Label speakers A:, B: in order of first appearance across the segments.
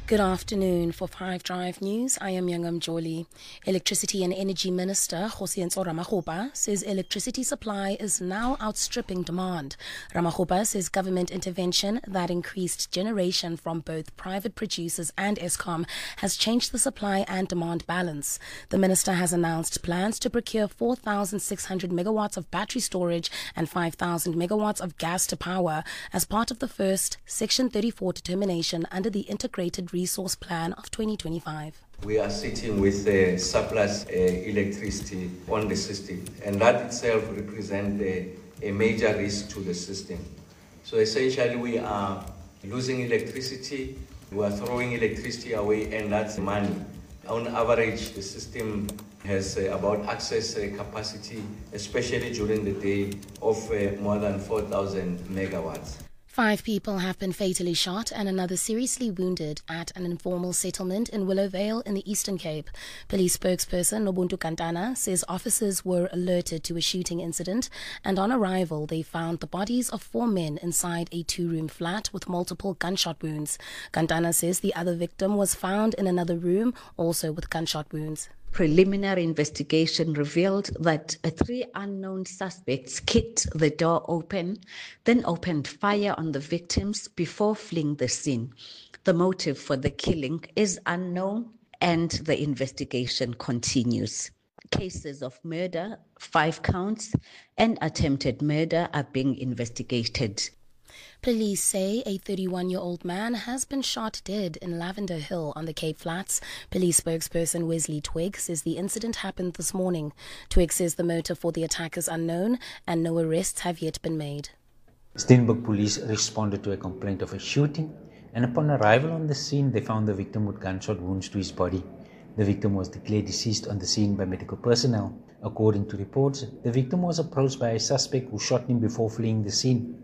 A: Good afternoon. For 5 Drive News, I am Yangam Joli. Electricity and Energy Minister Kgosientsho Ramokgopa says electricity supply is now outstripping demand. Ramokgopa says government intervention that increased generation from both private producers and Eskom has changed the supply and demand balance. The minister has announced plans to procure 4,600 megawatts of battery storage and 5,000 megawatts of gas to power as part of the first Section 34 determination under the Integrated Resource Plan of 2025.
B: We are sitting with surplus electricity on the system, and that itself represents a major risk to the system. So essentially we are losing electricity, we are throwing electricity away, and that's money. On average, the system has about access capacity, especially during the day, of more than 4,000 megawatts.
A: 5 people have been fatally shot and another seriously wounded at an informal settlement in Willowvale in the Eastern Cape. Police spokesperson Nobuntu Kantana says officers were alerted to a shooting incident, and on arrival they found the bodies of 4 men inside a 2-room flat with multiple gunshot wounds. Kantana says the other victim was found in another room, also with gunshot wounds.
C: Preliminary investigation revealed that 3 unknown suspects kicked the door open, then opened fire on the victims before fleeing the scene. The motive for the killing is unknown and the investigation continues. Cases of murder, 5 counts, and attempted murder are being investigated.
A: Police say a 31-year-old man has been shot dead in Lavender Hill on the Cape Flats. Police spokesperson Wesley Twigg says the incident happened this morning. Twigg says the motive for the attack is unknown and no arrests have yet been made.
D: Steenbok police responded to a complaint of a shooting, and upon arrival on the scene they found the victim with gunshot wounds to his body. The victim was declared deceased on the scene by medical personnel. According to reports, the victim was approached by a suspect who shot him before fleeing the scene.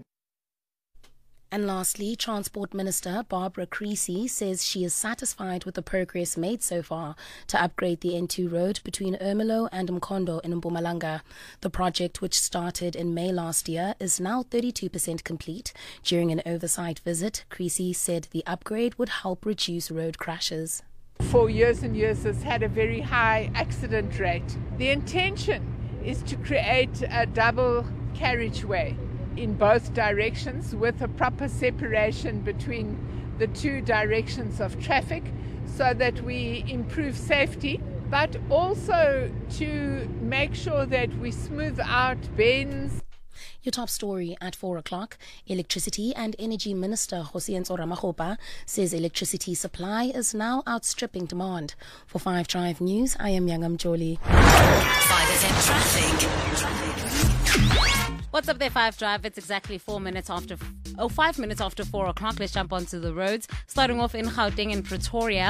A: And lastly, Transport Minister Barbara Creecy says she is satisfied with the progress made so far to upgrade the N2 road between Ermelo and Mkhondo in Mpumalanga. The project, which started in May last year, is now 32% complete. During an oversight visit, Creecy said the upgrade would help reduce road crashes.
E: For years and years, it's had a very high accident rate. The intention is to create a double carriageway in both directions with a proper separation between the 2 directions of traffic so that we improve safety, but also to make sure that we smooth out bends.
A: Your top story at 4 o'clock. Electricity and Energy Minister Kgosientsho Ramokgopa says electricity supply is now outstripping demand. For 5 Drive News, I am Yangam Joli.
F: 5FM Traffic. What's up there, 5 Drive? It's exactly 5 minutes after 4 o'clock. Let's jump onto the roads. Starting off in Gauteng and Pretoria.